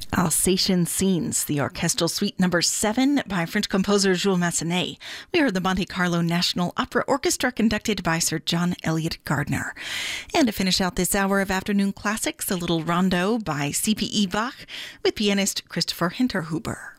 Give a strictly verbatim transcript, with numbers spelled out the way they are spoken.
Alsatian Scenes, the orchestral suite number seven by French composer Jules Massenet. We heard the Monte Carlo National Opera Orchestra conducted by Sir John Eliot Gardiner. And to finish out this hour of afternoon classics, a little rondo by C P E Bach with pianist Christopher Hinterhuber.